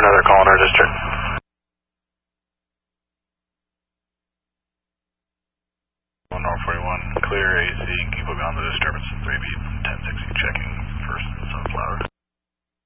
another call in our district. North 41, clear